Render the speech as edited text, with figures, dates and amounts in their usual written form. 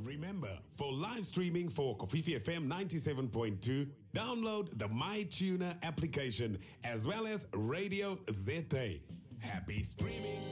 Remember, for live streaming for Kofifi FM 97.2, download the MyTuner application as well as Radio ZA. Happy streaming!